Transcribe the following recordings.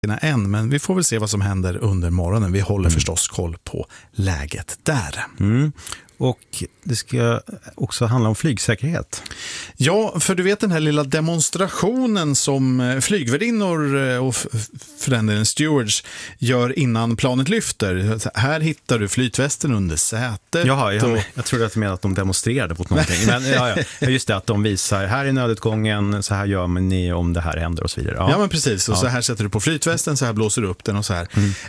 än, men vi får väl se vad som händer under morgonen. Vi håller förstås koll på läget där. Och det ska också handla om flygsäkerhet. Ja, för du vet den här lilla demonstrationen som flygvärdinnor och för den delen stewards gör innan planet lyfter. Här hittar du flytvästen under sätet. Jaha, jag trodde att de menade att de demonstrerade mot någonting. Men just det, att de visar, här är nödutgången, så här gör ni om det här händer och så vidare. Ja men precis, och så här sätter du på flytvästen, så här blåser du upp den och så här.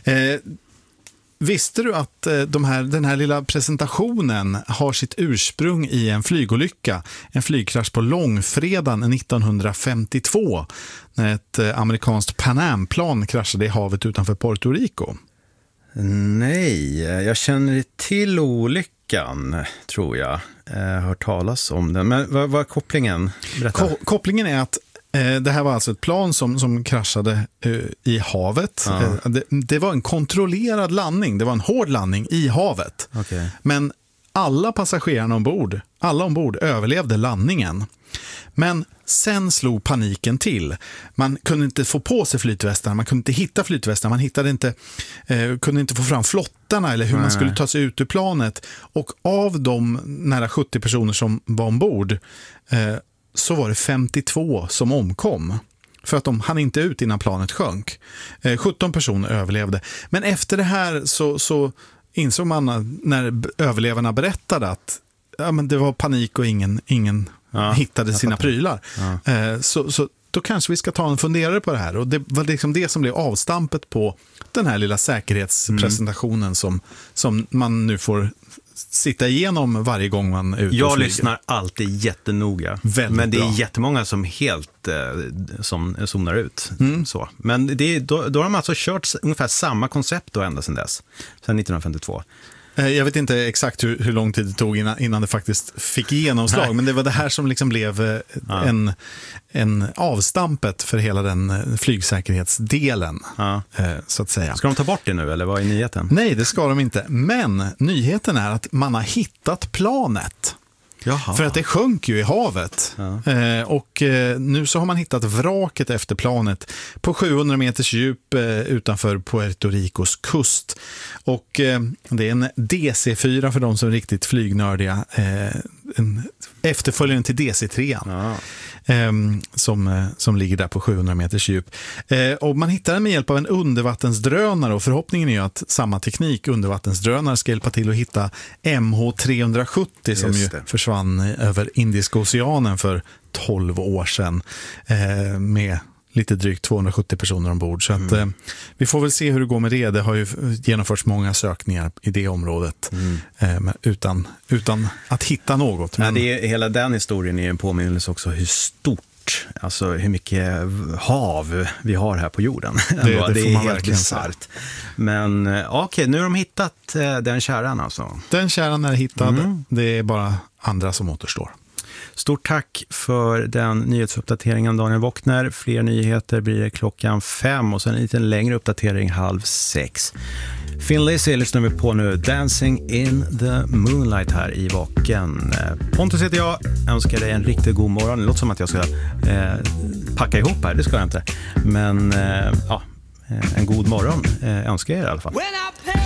Visste du att den här lilla presentationen har sitt ursprung i en flygolycka, en flygkrasch på långfredagen 1952 när ett amerikanskt Pan Am-plan kraschade i havet utanför Puerto Rico? Nej, jag känner till olyckan, tror jag. Jag har hört talas om den. Men vad är kopplingen? Kopplingen är att det här var alltså ett plan som kraschade i havet. Det var en kontrollerad landning. Det var en hård landning i havet. Okay. Men alla passagerarna ombord överlevde landningen. Men sen slog paniken till. Man kunde inte få på sig flytvästarna, man kunde inte hitta flytvästarna, kunde inte få fram flottarna eller hur man skulle ta sig ut ur planet. Och av de nära 70 personer som var ombord så var det 52 som omkom. För att de hann inte ut innan planet sjönk. 17 personer överlevde. Men efter det här så insåg man när överlevarna berättade att men det var panik och ingen hittade sina prylar. Så då kanske vi ska ta en funderare på det här. Och det var liksom det som blev avstampet på den här lilla säkerhetspresentationen som man nu får sitta igenom varje gång man är ute och Jag flyger. lyssnar alltid jättennoga. Väldigt men det är bra. Jättemånga som helt som zonar ut. Så. Men då har de alltså kört ungefär samma koncept då ända sedan dess. Sedan 1952. Jag vet inte exakt hur lång tid det tog innan det faktiskt fick genomslag. Men det var det här som liksom blev en avstampet för hela den flygsäkerhetsdelen. Så att säga. Ska de ta bort det nu eller vad är nyheten? Nej, det ska de inte. Men nyheten är att man har hittat planet. Jaha. För att det sjönk ju i havet. Och nu så har man hittat vraket efter planet på 700 meters djup utanför Puerto Ricos kust. Och det är en DC-4 för de som är riktigt flygnördiga. En efterföljaren till DC-3 som ligger där på 700 meters djup. Och man hittar den med hjälp av en undervattensdrönare, och förhoppningen är ju att samma teknik, undervattensdrönare, ska hjälpa till att hitta MH370 som ju försvann över Indiska oceanen för 12 år sedan med lite drygt 270 personer ombord. Så att vi får väl se hur det går med det. Det har ju genomförts många sökningar i det området utan att hitta något. Men hela den historien är en påminnelse också hur stort, alltså hur mycket hav vi har här på jorden. Det är helt bisarrt. Men okej, nu har de hittat den kärran alltså. Den kärran är hittad. Det är bara andra som återstår. Stort tack för den nyhetsuppdateringen, Daniel Wockner. Fler nyheter blir det 5:00 och sen en liten längre uppdatering 5:30. Thin Lizzy lyssnar vi på nu. Dancing in the Moonlight här i Vaken. Pontus heter jag. Jag önskar dig en riktigt god morgon. Det låter som att jag ska packa ihop här. Det ska jag inte. Men en god morgon önskar jag er i alla fall.